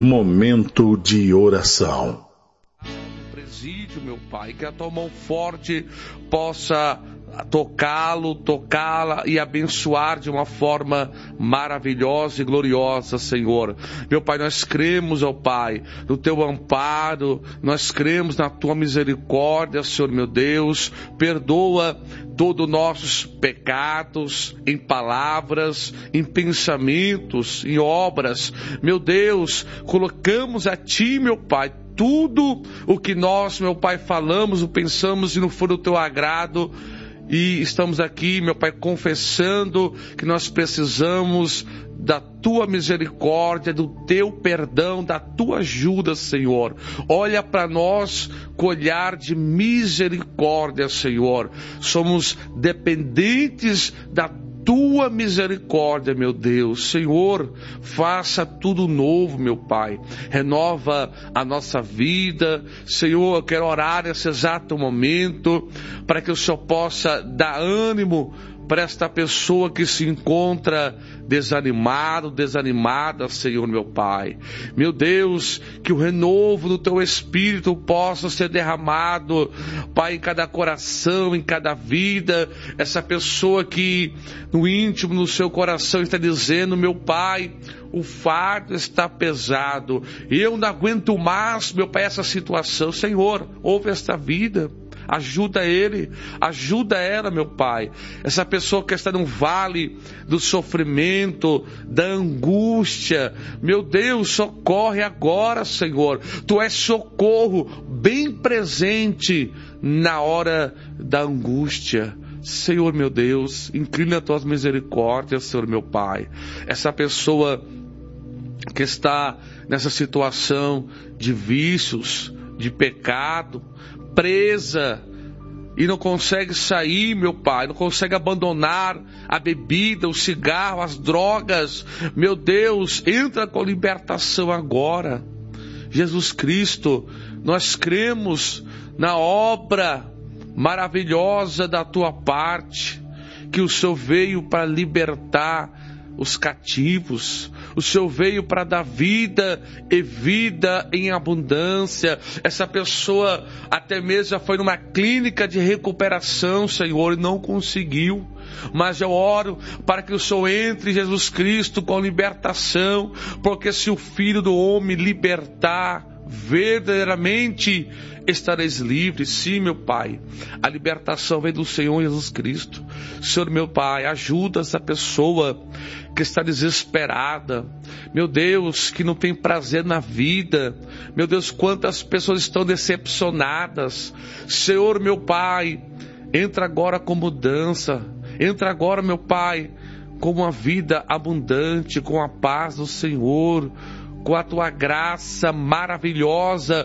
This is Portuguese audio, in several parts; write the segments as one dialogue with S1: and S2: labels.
S1: Momento de oração.
S2: Presídio, meu Pai, que a tua mão forte possa tocá-la e abençoar de uma forma maravilhosa e gloriosa, Senhor. Meu Pai, nós cremos, ó Pai, no teu amparo, nós cremos na tua misericórdia, Senhor meu Deus. Perdoa todos os nossos pecados, em palavras, em pensamentos, em obras. Meu Deus, colocamos a Ti, meu Pai, tudo o que nós, meu Pai, falamos ou pensamos e não for do teu agrado. E estamos aqui, meu Pai, confessando que nós precisamos da tua misericórdia, do teu perdão, da tua ajuda, Senhor. Olha para nós com olhar de misericórdia, Senhor. Somos dependentes da tua misericórdia, meu Deus. Senhor, faça tudo novo, meu Pai. Renova a nossa vida. Senhor, eu quero orar nesse exato momento para que o Senhor possa dar ânimo para esta pessoa que se encontra desanimada, Senhor meu Pai. Meu Deus, que o renovo do Teu Espírito possa ser derramado, Pai, em cada coração, em cada vida. Essa pessoa que no íntimo, no seu coração está dizendo: meu Pai, o fardo está pesado, eu não aguento mais, meu Pai, essa situação. Senhor, ouve esta vida. Ajuda ele, ajuda ela, meu Pai. Essa pessoa que está no vale do sofrimento, da angústia, meu Deus, socorre agora, Senhor. Tu és socorro bem presente na hora da angústia. Senhor, meu Deus, inclina as tuas misericórdias, Senhor, meu Pai. Essa pessoa que está nessa situação de vícios, de pecado, presa e não consegue sair, meu Pai, não consegue abandonar a bebida, o cigarro, as drogas. Meu Deus, entra com libertação agora. Jesus Cristo, nós cremos na obra maravilhosa da tua parte, que o Senhor veio para libertar os cativos. O Senhor veio para dar vida e vida em abundância. Essa pessoa até mesmo já foi numa clínica de recuperação, Senhor, e não conseguiu. Mas eu oro para que o Senhor entre, Jesus Cristo, com libertação, porque se o Filho do Homem libertar, verdadeiramente estareis livres. Sim, meu Pai, a libertação vem do Senhor Jesus Cristo. Senhor, meu Pai, ajuda essa pessoa que está desesperada, meu Deus, que não tem prazer na vida. Meu Deus, quantas pessoas estão decepcionadas. Senhor, meu Pai, entra agora com mudança, entra agora, meu Pai, com uma vida abundante, com a paz do Senhor, com a tua graça maravilhosa,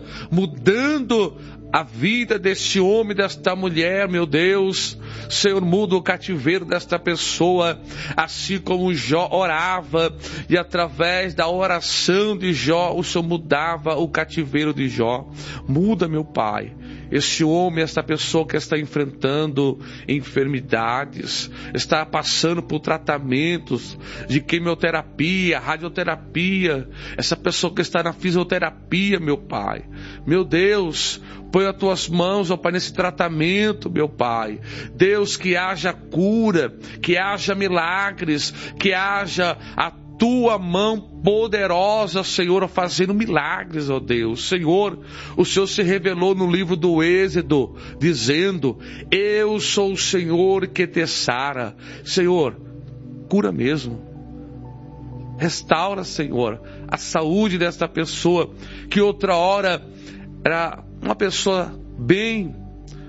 S2: mudando a vida deste homem, desta mulher, meu Deus. Senhor, muda o cativeiro desta pessoa, assim como Jó orava, e através da oração de Jó, o Senhor mudava o cativeiro de Jó. Muda, meu Pai, este homem, esta pessoa que está enfrentando enfermidades, está passando por tratamentos de quimioterapia, radioterapia, essa pessoa que está na fisioterapia, meu Pai. Meu Deus, põe as tuas mãos, ó Pai, nesse tratamento, meu Pai. Deus, que haja cura, que haja milagres, que haja a tua mão poderosa, Senhor, fazendo milagres, ó Deus. Senhor, o Senhor se revelou no livro do Êxodo, dizendo: eu sou o Senhor que te sara. Senhor, cura mesmo. Restaura, Senhor, a saúde desta pessoa, que outra hora era uma pessoa bem,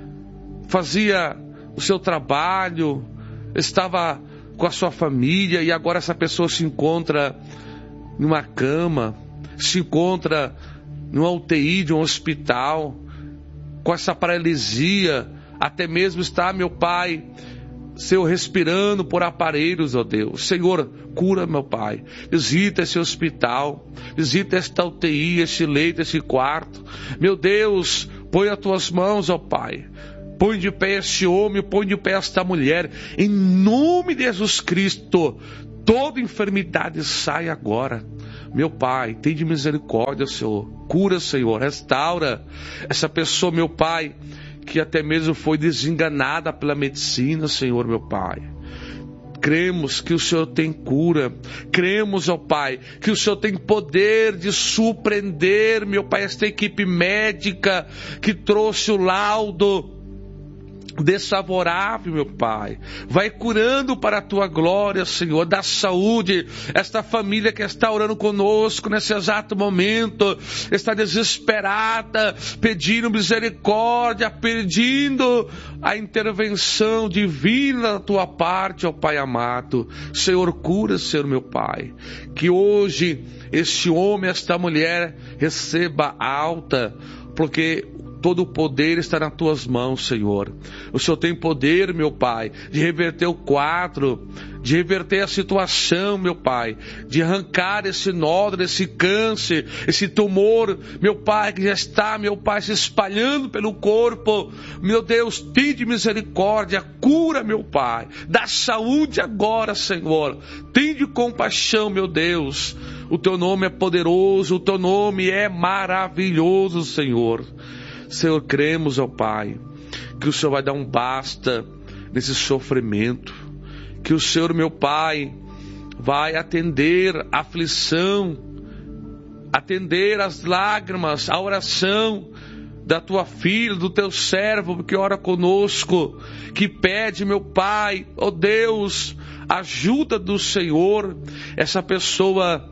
S2: fazia o seu trabalho, estava com a sua família, e agora essa pessoa se encontra numa cama, se encontra numa UTI de um hospital, com essa paralisia, até mesmo está, meu Pai, Senhor, respirando por aparelhos, ó Deus. Senhor, cura, meu Pai. Visita esse hospital, visita esta UTI, este leito, esse quarto. Meu Deus, põe as tuas mãos, ó Pai. Põe de pé este homem, põe de pé esta mulher. Em nome de Jesus Cristo, toda enfermidade sai agora. Meu Pai, tem de misericórdia, Senhor. Cura, Senhor, restaura essa pessoa, meu Pai, que até mesmo foi desenganada pela medicina, Senhor, meu Pai. Cremos que o Senhor tem cura. Cremos, ó Pai, que o Senhor tem poder de surpreender, meu Pai, esta equipe médica que trouxe o laudo desfavorável, meu Pai. Vai curando para a Tua glória, Senhor. Dá saúde. Esta família que está orando conosco nesse exato momento está desesperada, pedindo misericórdia, pedindo a intervenção divina da Tua parte, ó Pai amado. Senhor, cura, Senhor, meu Pai. Que hoje este homem, esta mulher receba alta, porque todo o poder está nas Tuas mãos, Senhor. O Senhor tem poder, meu Pai, de reverter o quadro, de reverter a situação, meu Pai, de arrancar esse nódulo, esse câncer, esse tumor, meu Pai, que já está, meu Pai, se espalhando pelo corpo. Meu Deus, tem de misericórdia, cura, meu Pai, dá saúde agora, Senhor. Tem de compaixão, meu Deus. O Teu nome é poderoso, o Teu nome é maravilhoso, Senhor. Senhor, cremos, ó Pai, que o Senhor vai dar um basta nesse sofrimento, que o Senhor, meu Pai, vai atender a aflição, atender as lágrimas, a oração da Tua filha, do Teu servo que ora conosco, que pede, meu Pai, ó Deus, ajuda do Senhor, essa pessoa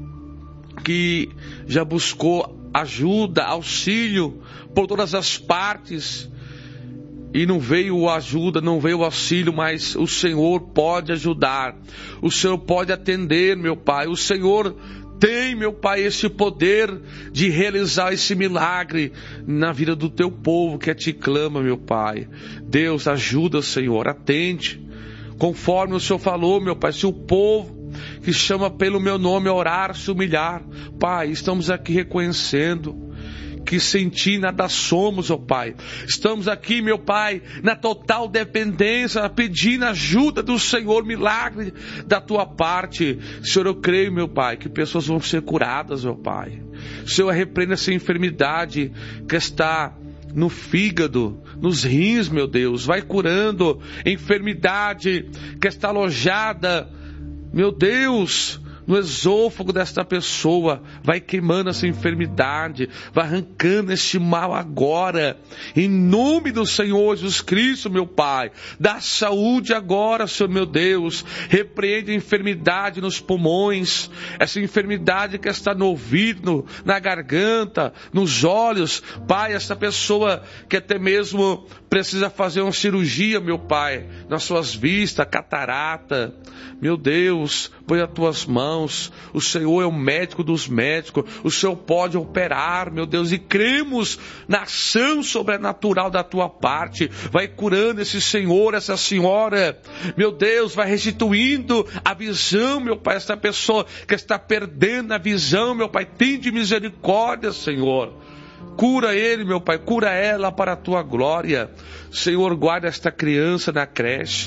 S2: que já buscou ajuda, auxílio por todas as partes e não veio ajuda, não veio auxílio, mas o Senhor pode ajudar, o Senhor pode atender, meu Pai. O Senhor tem, meu Pai, esse poder de realizar esse milagre na vida do Teu povo que te clama, meu Pai. Deus, ajuda, Senhor, atende, conforme o Senhor falou, meu Pai. Se o povo que chama pelo meu nome orar, se humilhar, Pai, estamos aqui reconhecendo que sem Ti nada somos, ó Pai. Estamos aqui, meu Pai, na total dependência, pedindo ajuda do Senhor, milagre da Tua parte. Senhor, eu creio, meu Pai, que pessoas vão ser curadas, ó Pai. Senhor, repreenda essa enfermidade que está no fígado, nos rins, meu Deus. Vai curando enfermidade que está alojada, meu Deus, no esôfago desta pessoa. Vai queimando essa enfermidade, vai arrancando este mal agora, em nome do Senhor Jesus Cristo, meu Pai. Dá saúde agora, Senhor, meu Deus. Repreende a enfermidade nos pulmões, essa enfermidade que está no ouvido, na garganta, nos olhos, Pai. Essa pessoa que até mesmo precisa fazer uma cirurgia, meu Pai, nas suas vistas, catarata, meu Deus, põe as Tuas mãos. O Senhor é o médico dos médicos, o Senhor pode operar, meu Deus, e cremos na ação sobrenatural da Tua parte. Vai curando esse senhor, essa senhora, meu Deus, vai restituindo a visão, meu Pai. Esta pessoa que está perdendo a visão, meu Pai, tem de misericórdia, Senhor. Cura ele, meu Pai, cura ela para a Tua glória. Senhor, guarda esta criança na creche.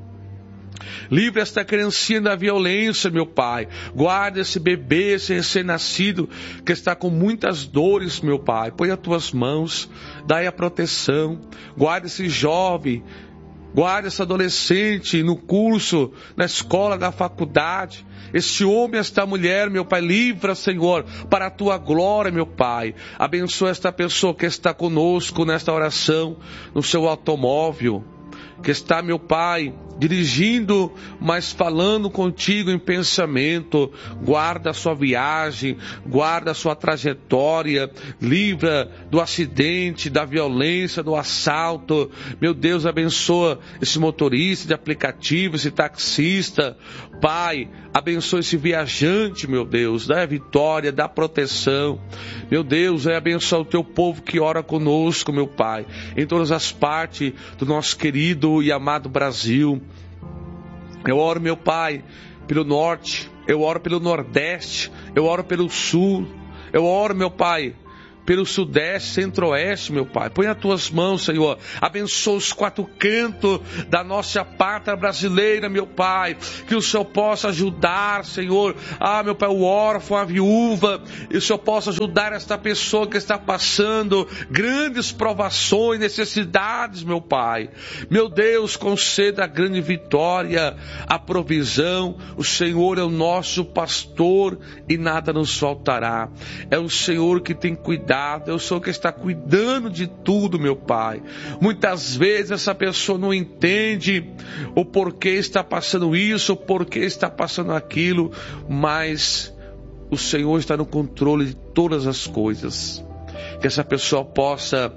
S2: Livre esta criancinha da violência, meu Pai. Guarda esse bebê, esse recém-nascido que está com muitas dores, meu Pai. Põe as Tuas mãos, dai a proteção. Guarda esse jovem, guarda esse adolescente no curso, na escola, na faculdade. Este homem, esta mulher, meu Pai, livra, Senhor, para a Tua glória, meu Pai. Abençoa esta pessoa que está conosco nesta oração, no seu automóvel, que está, meu Pai, dirigindo, mas falando contigo em pensamento. Guarda a sua viagem, guarda a sua trajetória, livra do acidente, da violência, do assalto. Meu Deus, abençoa esse motorista de aplicativo, esse taxista. Pai, abençoa esse viajante, meu Deus, dá a vitória, dá a proteção. Meu Deus, abençoa o Teu povo que ora conosco, meu Pai, em todas as partes do nosso querido e amado Brasil. Eu oro, meu Pai, pelo norte, eu oro pelo nordeste, eu oro pelo sul, eu oro, meu Pai, pelo sudeste, centro-oeste, meu Pai. Põe as tuas mãos, Senhor. Abençoa os 4 cantos da nossa pátria brasileira, meu Pai. Que o Senhor possa ajudar, Senhor. Meu Pai, o órfão, a viúva. E o Senhor possa ajudar esta pessoa que está passando grandes provações, necessidades, meu Pai. Meu Deus, conceda a grande vitória, a provisão. O Senhor é o nosso pastor e nada nos faltará. É o Senhor que tem cuidado, é o Senhor que está cuidando de tudo, meu Pai. Muitas vezes essa pessoa não entende o porquê está passando isso, o porquê está passando aquilo, mas o Senhor está no controle de todas as coisas. Que essa pessoa possa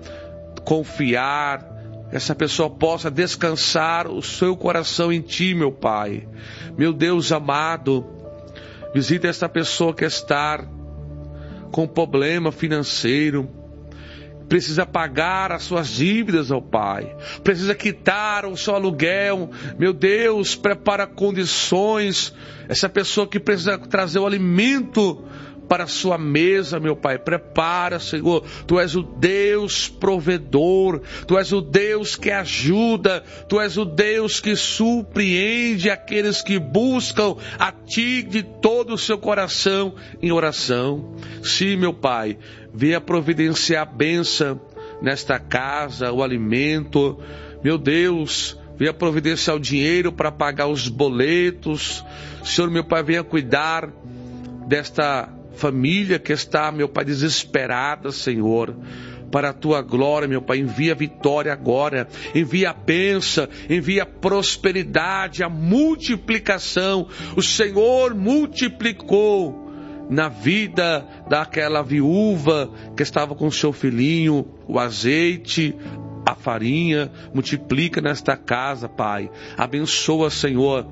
S2: confiar, que essa pessoa possa descansar o seu coração em Ti, meu Pai. Meu Deus amado, visita esta pessoa que está com problema financeiro, precisa pagar as suas dívidas ao Pai, precisa quitar o seu aluguel. Meu Deus, prepara condições. Essa pessoa que precisa trazer o alimento para a sua mesa, meu Pai, prepara, Senhor. Tu és o Deus provedor, Tu és o Deus que ajuda, Tu és o Deus que surpreende aqueles que buscam a Ti de todo o seu coração em oração. Sim, meu Pai, venha providenciar a bênção nesta casa, o alimento. Meu Deus, venha providenciar o dinheiro para pagar os boletos. Senhor, meu Pai, venha cuidar desta família que está, meu Pai, desesperada, Senhor. Para a Tua glória, meu Pai, envia a vitória agora, envia a bênção, envia a prosperidade, a multiplicação. O Senhor multiplicou na vida daquela viúva que estava com seu filhinho, o azeite, a farinha. Multiplica nesta casa, Pai. Abençoa, Senhor.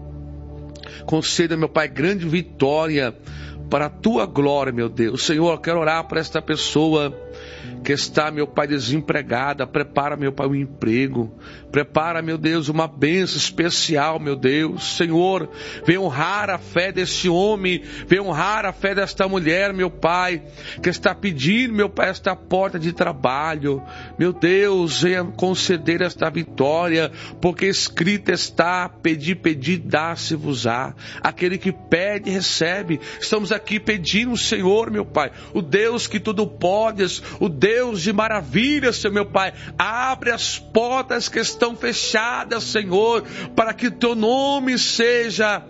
S2: Conceda, meu Pai, grande vitória para a Tua glória, meu Deus. Senhor, eu quero orar para esta pessoa que está, meu Pai, desempregada. Prepara, meu Pai, um emprego. Prepara, meu Deus, uma bênção especial, meu Deus. Senhor, vem honrar a fé desse homem, vem honrar a fé desta mulher, meu Pai, que está pedindo, meu Pai, esta porta de trabalho. Meu Deus, venha conceder esta vitória, porque escrito está: pedi, pedi, dá-se-vos-á. Aquele que pede, recebe. Estamos aqui pedindo, Senhor, meu Pai, o Deus que tudo podes, o Deus de maravilhas, Senhor, meu Pai, abre as portas que estão fechadas, Senhor, para que Teu nome seja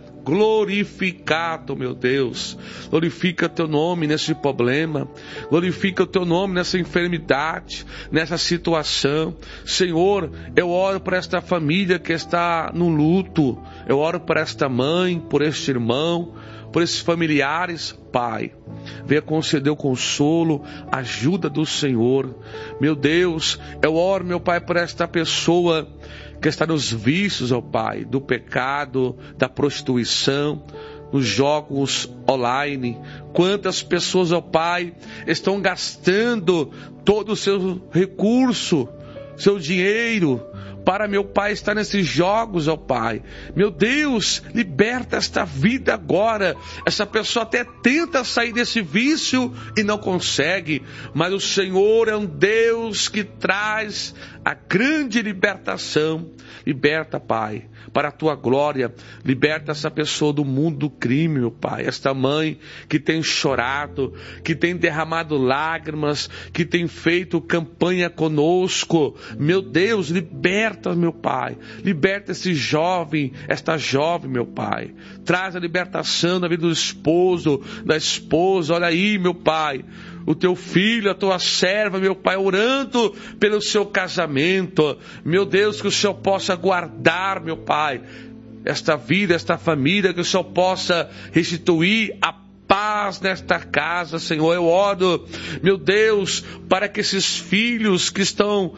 S2: glorificado, meu Deus. Glorifica Teu nome nesse problema, glorifica o Teu nome nessa enfermidade, nessa situação. Senhor, eu oro por esta família que está no luto, eu oro por esta mãe, por este irmão, por esses familiares. Pai, venha conceder o consolo, a ajuda do Senhor. Meu Deus, eu oro, meu Pai, por esta pessoa que está nos vícios, ó Pai, do pecado, da prostituição, nos jogos online. Quantas pessoas, ó Pai, estão gastando todo o seu recurso, seu dinheiro, para, meu Pai, estar nesses jogos, ó Pai. Meu Deus, liberta esta vida agora. Essa pessoa até tenta sair desse vício e não consegue, mas o Senhor é um Deus que traz a grande libertação. Liberta, Pai, para a Tua glória. Liberta essa pessoa do mundo do crime, meu Pai. Esta mãe que tem chorado, que tem derramado lágrimas, que tem feito campanha conosco. Meu Deus, liberta, meu Pai. Liberta esse jovem, esta jovem, meu Pai. Traz a libertação na vida do esposo, da esposa. Olha aí, meu Pai, o Teu filho, a Tua serva, meu Pai, orando pelo seu casamento. Meu Deus, que o Senhor possa guardar, meu Pai, esta vida, esta família, que o Senhor possa restituir a paz nesta casa, Senhor. Eu oro, meu Deus, para que esses filhos que estão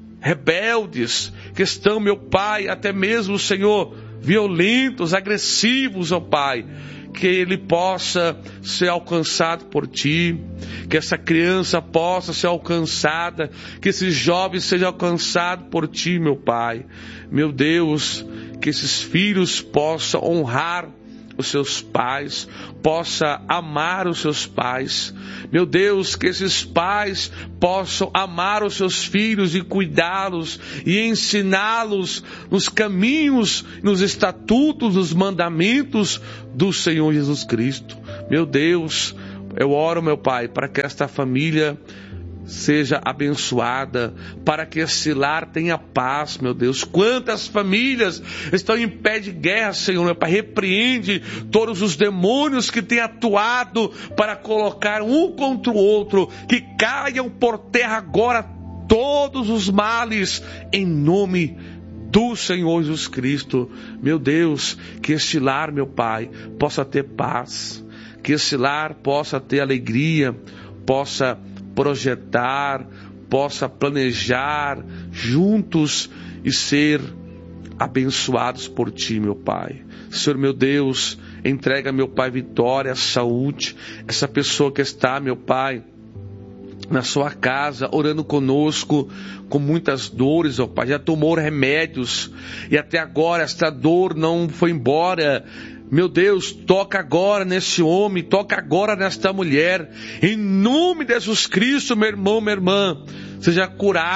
S2: rebeldes, que estão, meu Pai, até mesmo, Senhor, violentos, agressivos, ó Pai, que ele possa ser alcançado por Ti, que essa criança possa ser alcançada, que esses jovens sejam alcançados por Ti, meu Pai. Meu Deus, que esses filhos possam honrar os seus pais, possa amar os seus pais. Meu Deus, que esses pais possam amar os seus filhos e cuidá-los e ensiná-los nos caminhos, nos estatutos, nos mandamentos do Senhor Jesus Cristo. Meu Deus, eu oro, meu Pai, para que esta família seja abençoada, para que esse lar tenha paz, meu Deus. Quantas famílias estão em pé de guerra, Senhor, meu Pai. Repreende todos os demônios que têm atuado para colocar um contra o outro, que caiam por terra agora todos os males, em nome do Senhor Jesus Cristo. Meu Deus, que este lar, meu Pai, possa ter paz, que esse lar possa ter alegria, possa projetar, possa planejar juntos e ser abençoados por Ti, meu Pai. Senhor, meu Deus, entrega, meu Pai, vitória, saúde, essa pessoa que está, meu Pai, na sua casa, orando conosco, com muitas dores, ó Pai, já tomou remédios, e até agora esta dor não foi embora. Meu Deus, toca agora nesse homem, toca agora nesta mulher, em nome de Jesus Cristo, meu irmão, minha irmã, seja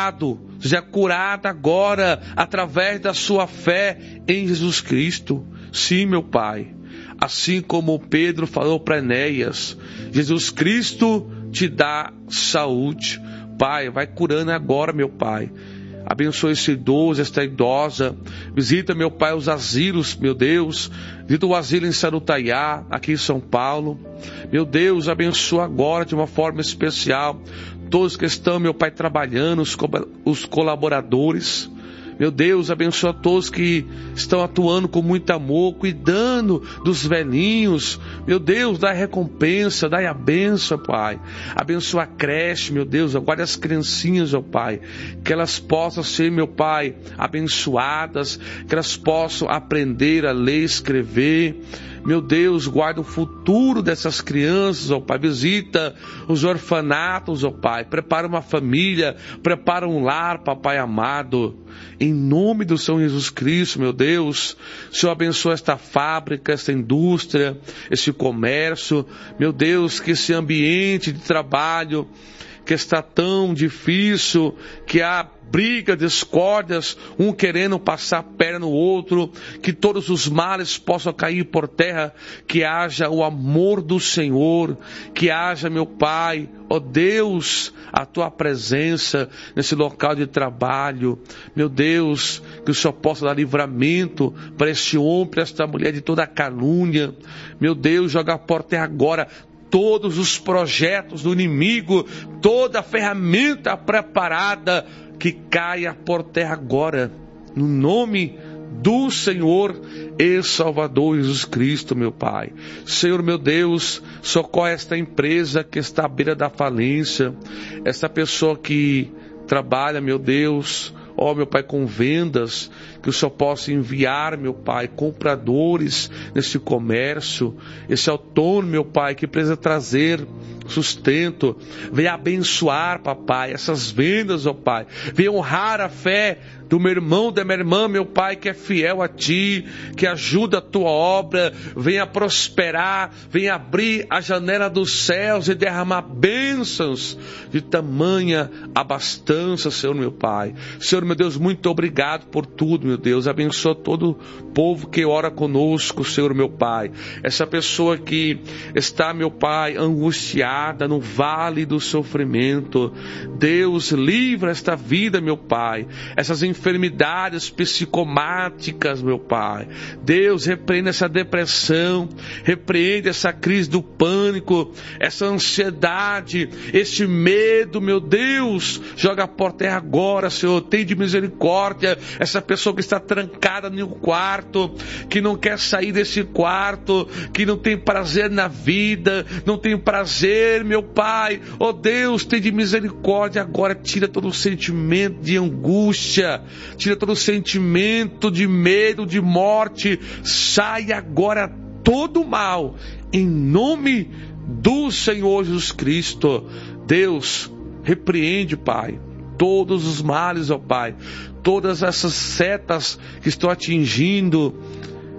S2: curada agora, através da sua fé em Jesus Cristo. Sim, meu Pai, assim como Pedro falou para Enéas, Jesus Cristo te dá saúde. Pai, vai curando agora, meu Pai. Abençoa esse idoso, esta idosa. Visita, meu Pai, os asilos, meu Deus. Visita o asilo em Sarutaiá, aqui em São Paulo. Meu Deus, abençoa agora de uma forma especial todos que estão, meu Pai, trabalhando, os colaboradores. Meu Deus, abençoa todos que estão atuando com muito amor, cuidando dos velhinhos. Meu Deus, dá recompensa, dá a bênção, Pai. Abençoa a creche, meu Deus, guarda as criancinhas, ó Pai. Que elas possam ser, meu Pai, abençoadas, que elas possam aprender a ler e escrever. Meu Deus, guarda o futuro dessas crianças, ó Pai. Visita os orfanatos, ó Pai. Prepara uma família, prepara um lar, Papai amado. Em nome do Senhor Jesus Cristo, meu Deus, Senhor, abençoa esta fábrica, esta indústria, esse comércio. Meu Deus, que esse ambiente de trabalho que está tão difícil, que há briga, discórdias, um querendo passar a perna no outro, que todos os males possam cair por terra, que haja o amor do Senhor, que haja, meu Pai, ó Deus, a Tua presença nesse local de trabalho. Meu Deus, que o Senhor possa dar livramento para este homem, para esta mulher de toda a calúnia. Meu Deus, joga por terra agora todos os projetos do inimigo, toda a ferramenta preparada, que caia por terra agora, no nome do Senhor e Salvador Jesus Cristo, meu Pai. Senhor, meu Deus, socorre esta empresa que está à beira da falência, essa pessoa que trabalha, meu Deus, ó meu Pai, com vendas, que o Senhor possa enviar, meu Pai, compradores nesse comércio, esse autônomo, meu Pai, que precisa trazer sustento, venha abençoar, papai, essas vendas, ó Pai, venha honrar a fé do meu irmão, da minha irmã, meu Pai, que é fiel a Ti, que ajuda a Tua obra, venha prosperar, venha abrir a janela dos céus e derramar bênçãos de tamanha abastança, Senhor meu Pai. Senhor meu Deus, muito obrigado por tudo, meu Deus, abençoa todo o povo que ora conosco, Senhor meu Pai, essa pessoa que está, meu Pai, angustiada no vale do sofrimento, Deus, livra esta vida, meu Pai, essas enfermidades psicomáticas, meu Pai. Deus, repreende essa depressão, repreende essa crise do pânico, essa ansiedade, esse medo, meu Deus, joga por terra agora, Senhor, tem de misericórdia, essa pessoa que está trancada no quarto, que não quer sair desse quarto, que não tem prazer na vida, não tem prazer, meu Pai, oh Deus, tem de misericórdia agora, tira todo o sentimento de angústia, tira todo o sentimento de medo, de morte, sai agora todo o mal, em nome do Senhor Jesus Cristo. Deus, repreende, Pai, todos os males, ó Pai, todas essas setas que estão atingindo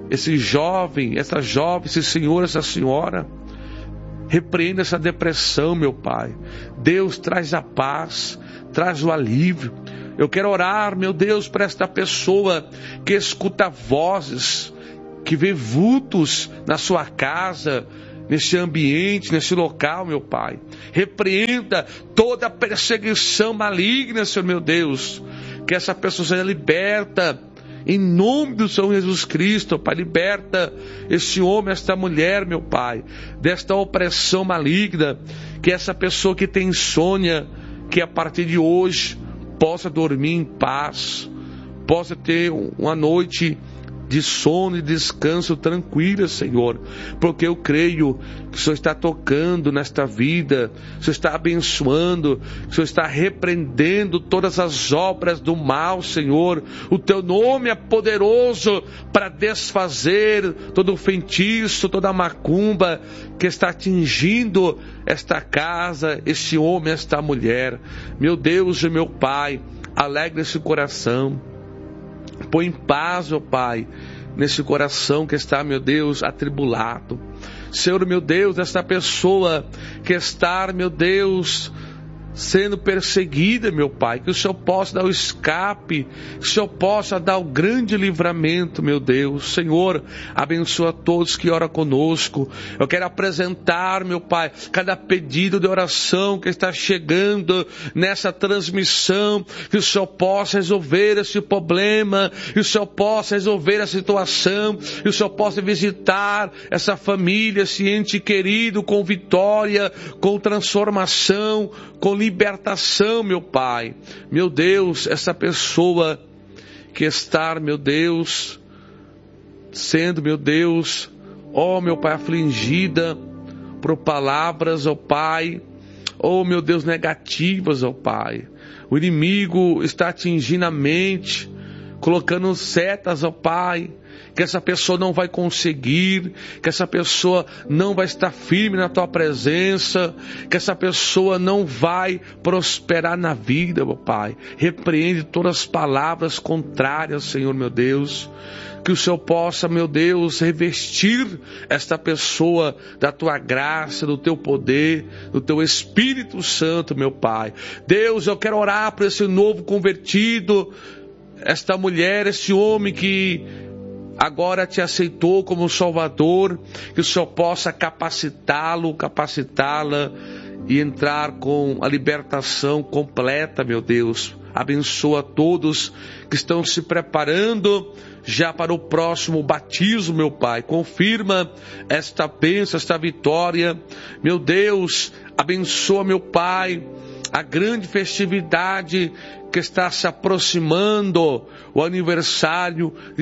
S2: esse jovem, essa jovem, esse senhor, essa senhora. Repreenda essa depressão, meu Pai. Deus, traz a paz, traz o alívio. Eu quero orar, meu Deus, para esta pessoa que escuta vozes, que vê vultos na sua casa, nesse ambiente, nesse local, meu Pai. Repreenda toda perseguição maligna, Senhor meu Deus. Que essa pessoa seja liberta, em nome do Senhor Jesus Cristo, Pai. Liberta esse homem, esta mulher, meu Pai, desta opressão maligna. Que essa pessoa que tem insônia, que a partir de hoje possa dormir em paz, possa ter uma noite de sono e descanso tranquila, Senhor, porque eu creio que o Senhor está tocando nesta vida, o Senhor está abençoando, o Senhor está repreendendo todas as obras do mal, Senhor. O Teu nome é poderoso para desfazer todo o feitiço, toda a macumba que está atingindo esta casa, este homem, esta mulher. Meu Deus e meu Pai, alegre esse coração. Põe em paz, ó Pai, nesse coração que está, meu Deus, atribulado. Senhor, meu Deus, esta pessoa que está, meu Deus, sendo perseguida, meu Pai, que o Senhor possa dar o escape, que o Senhor possa dar o grande livramento, meu Deus. Senhor, abençoa todos que oram conosco. Eu quero apresentar, meu Pai, cada pedido de oração que está chegando nessa transmissão, que o Senhor possa resolver esse problema, que o Senhor possa resolver a situação, que o Senhor possa visitar essa família, esse ente querido, com vitória, com transformação, com libertação, meu Pai. Meu Deus, essa pessoa que está, meu Deus, sendo, meu Deus, ó meu Pai, afligida por palavras, ó Pai, ó meu Deus, negativas, ó Pai. O inimigo está atingindo a mente, colocando setas, ó Pai, que essa pessoa não vai conseguir, que essa pessoa não vai estar firme na Tua presença, que essa pessoa não vai prosperar na vida, meu Pai. Repreende todas as palavras contrárias, Senhor, meu Deus. Que o Senhor possa, meu Deus, revestir esta pessoa da Tua graça, do Teu poder, do Teu Espírito Santo, meu Pai. Deus, eu quero orar por esse novo convertido, esta mulher, esse homem que agora Te aceitou como Salvador, que o Senhor possa capacitá-lo, capacitá-la e entrar com a libertação completa, meu Deus. Abençoa todos que estão se preparando já para o próximo batismo, meu Pai. Confirma esta bênção, esta vitória. Meu Deus, abençoa, meu Pai, a grande festividade que está se aproximando, o aniversário de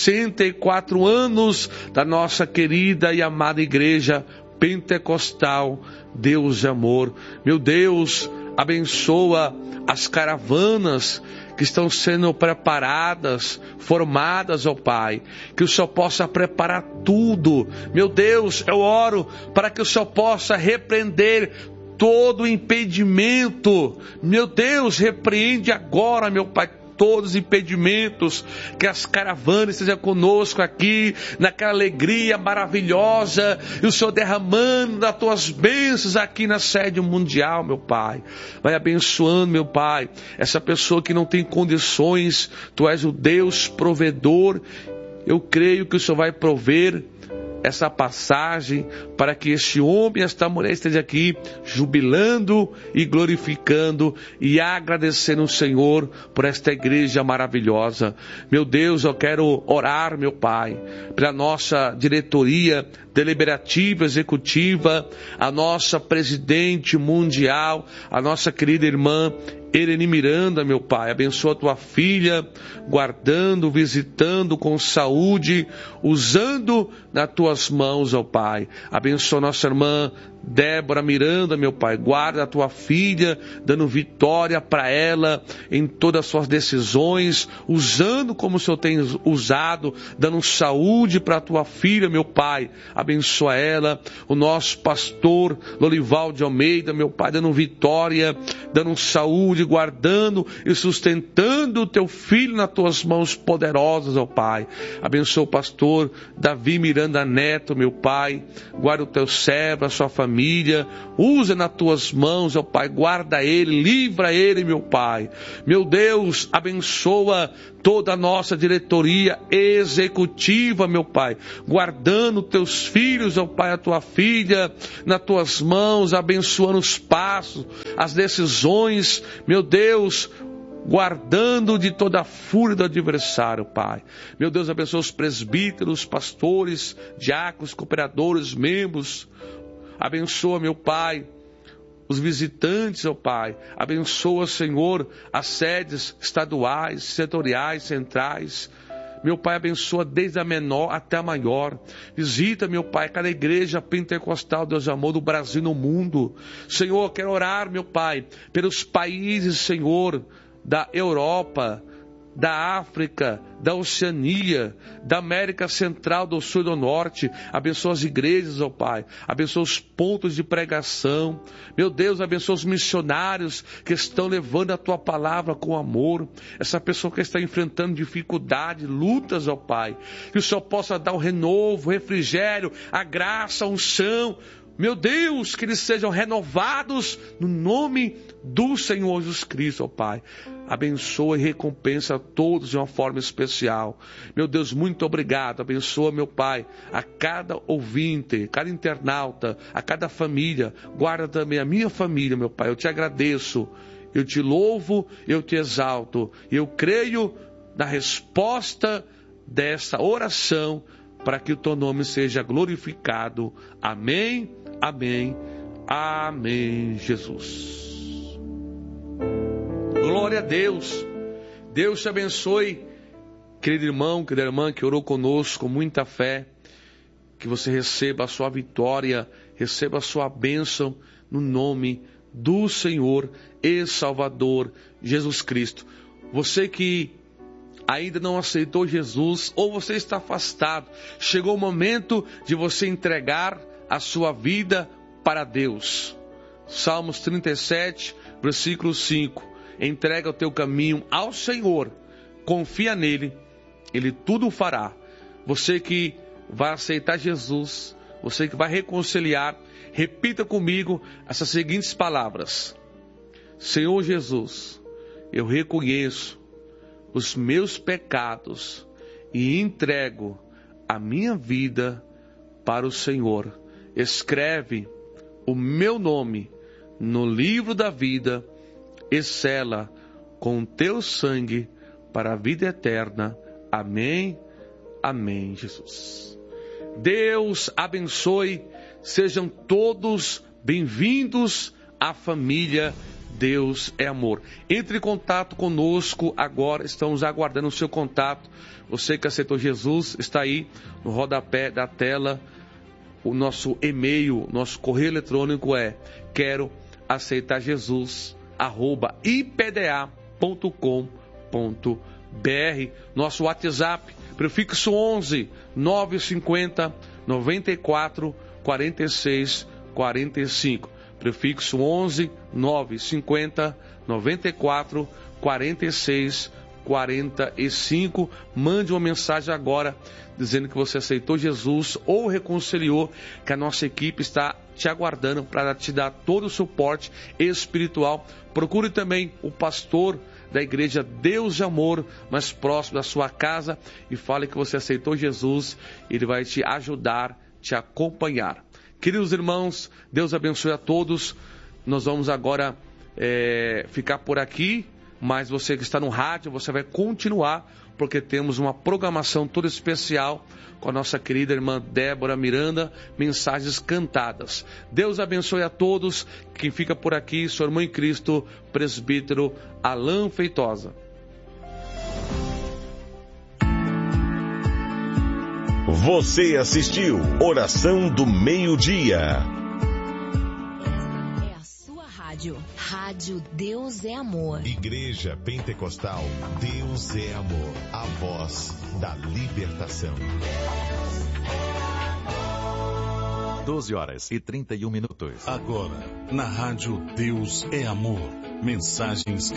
S2: 64 anos da nossa querida e amada Igreja Pentecostal Deus de Amor. Meu Deus, abençoa as caravanas que estão sendo preparadas, formadas, ó Pai, que o Senhor possa preparar tudo. Meu Deus, eu oro para que o Senhor possa repreender todo impedimento. Meu Deus, repreende agora, meu Pai, todos os impedimentos, que as caravanas estejam conosco aqui, naquela alegria maravilhosa, e o Senhor derramando das Tuas bênçãos aqui na sede mundial, meu Pai. Vai abençoando, meu Pai, essa pessoa que não tem condições. Tu és o Deus provedor. Eu creio que o Senhor vai prover essa passagem para que este homem e esta mulher estejam aqui jubilando e glorificando e agradecendo o Senhor por esta igreja maravilhosa. Meu Deus, eu quero orar, meu Pai, pela nossa diretoria deliberativa, executiva, a nossa presidente mundial, a nossa querida irmã Irene Miranda, meu Pai. Abençoa a Tua filha, guardando, visitando com saúde, usando nas Tuas mãos, ó Pai. Abençoa nossa irmã Débora Miranda, meu Pai. Guarda a tua filha, dando vitória para ela em todas as suas decisões, usando como o Senhor tem usado, dando saúde para a tua filha, meu Pai. Abençoa ela. O nosso pastor Lorival de Almeida, meu Pai, dando vitória, dando saúde, guardando e sustentando o teu filho nas tuas mãos poderosas, ó Pai. Abençoa o pastor Davi Miranda Neto, meu Pai. Guarda o teu servo, a sua família. Usa nas tuas mãos, ó Pai. Guarda ele, livra ele, meu Pai. Meu Deus, abençoa toda a nossa diretoria executiva, meu Pai. Guardando teus filhos, ó Pai, a tua filha nas tuas mãos, abençoando os passos, as decisões, meu Deus, guardando de toda a fúria do adversário, Pai. Meu Deus, abençoa os presbíteros, pastores, diáconos, cooperadores, membros. Abençoa, meu Pai, os visitantes, ó Pai. Abençoa, Senhor, as sedes estaduais, setoriais, centrais. Meu Pai, abençoa desde a menor até a maior. Visita, meu Pai, cada igreja pentecostal, Deus de amor, do Brasil e no mundo. Senhor, quero orar, meu Pai, pelos países, Senhor, da Europa, da África, da Oceania, da América Central, do Sul e do Norte. Abençoa as igrejas, ó Pai. Abençoa os pontos de pregação. Meu Deus, abençoa os missionários que estão levando a Tua palavra com amor. Essa pessoa que está enfrentando dificuldade, lutas, ó Pai. Que o Senhor possa dar o renovo, o refrigério, a graça, a unção. Meu Deus, que eles sejam renovados no nome do Senhor Jesus Cristo, ó Pai. Abençoa e recompensa a todos de uma forma especial. Meu Deus, muito obrigado. Abençoa, meu Pai, a cada ouvinte, cada internauta, a cada família. Guarda também a minha família, meu Pai. Eu te agradeço, eu te louvo, eu te exalto. Eu creio na resposta dessa oração para que o teu nome seja glorificado. Amém, amém, amém, Jesus. Glória a Deus. Deus te abençoe, querido irmão, querida irmã que orou conosco com muita fé. Que você receba a sua vitória, receba a sua bênção no nome do Senhor e Salvador Jesus Cristo. Você que ainda não aceitou Jesus ou você está afastado, chegou o momento de você entregar a sua vida para Deus. Salmos 37, versículo 5. Entrega o teu caminho ao Senhor, confia nele, Ele tudo fará. Você que vai aceitar Jesus, você que vai reconciliar, repita comigo essas seguintes palavras: Senhor Jesus, eu reconheço os meus pecados e entrego a minha vida para o Senhor. Escreve o meu nome no livro da vida e sela com o teu sangue para a vida eterna. Amém, amém, Jesus. Deus abençoe, sejam todos bem-vindos à família Deus é Amor. Entre em contato conosco agora, estamos aguardando o seu contato. Você que aceitou Jesus, está aí no rodapé da tela. O nosso e-mail, nosso correio eletrônico é quero aceitar Jesus @ipda.com.br. Nosso WhatsApp, prefixo 11 950 94 46 45. Prefixo 11 950 94 46 45. Mande uma mensagem agora dizendo que você aceitou Jesus ou reconciliou, que a nossa equipe está te aguardando para te dar todo o suporte espiritual. Procure também o pastor da igreja Deus de Amor mais próximo da sua casa e fale que você aceitou Jesus. Ele vai te ajudar, te acompanhar. Queridos irmãos, Deus abençoe a todos. Nós vamos agora ficar por aqui, mas você que está no rádio, você vai continuar, porque temos uma programação toda especial com a nossa querida irmã Débora Miranda, mensagens cantadas. Deus abençoe a todos. Quem fica por aqui, sua irmã em Cristo, presbítero Alain Feitosa.
S3: Você assistiu Oração do Meio-Dia. rádio. Rádio Deus é Amor.
S4: Igreja Pentecostal Deus é Amor. A voz da libertação.
S5: 12h31.
S1: Agora, na rádio Deus é Amor. Mensagens